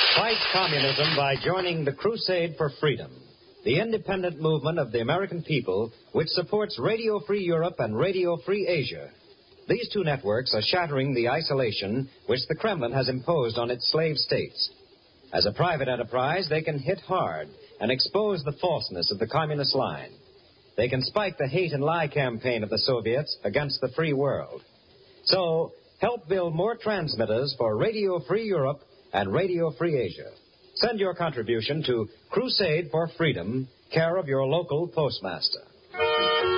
Fight communism by joining the Crusade for Freedom, the independent movement of the American people which supports Radio Free Europe and Radio Free Asia. These two networks are shattering the isolation which the Kremlin has imposed on its slave states. As a private enterprise, they can hit hard and expose the falseness of the communist line. They can spike the hate and lie campaign of the Soviets against the free world. So, help build more transmitters for Radio Free Europe and Radio Free Asia. Send your contribution to Crusade for Freedom, care of your local postmaster.